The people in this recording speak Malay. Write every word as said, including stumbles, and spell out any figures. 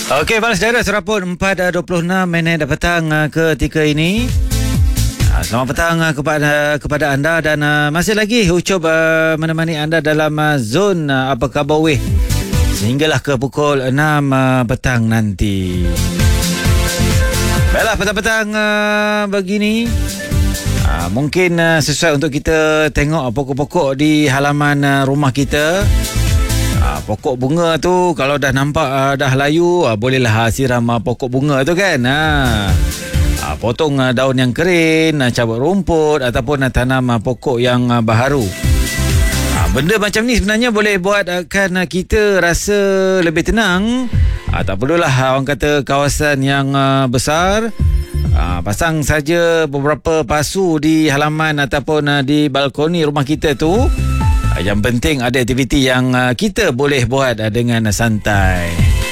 Okey, balas saudara, seraput empat dua puluh enam minit petang ketika ini. Selamat petang kepada kepada anda dan uh, masih lagi Ucup uh, menemani anda dalam uh, zon uh, apa khabar weh sehinggalah ke pukul enam uh, petang nanti. Baiklah, petang-petang uh, begini uh, mungkin uh, sesuai untuk kita tengok pokok-pokok di halaman uh, rumah kita. Uh, pokok bunga tu kalau dah nampak uh, dah layu, uh, bolehlah siram uh, pokok bunga tu kan. Uh. Uh, potong uh, daun yang kering, uh, cabut rumput ataupun uh, tanam uh, pokok yang uh, baharu. Uh, benda macam ni sebenarnya boleh buat uh, kan uh, kita rasa lebih tenang. Uh, tak perlulah uh, orang kata kawasan yang uh, besar. Uh, pasang saja beberapa pasu di halaman ataupun uh, di balkoni rumah kita tu. Uh, yang penting ada aktiviti yang uh, kita boleh buat uh, dengan uh, santai.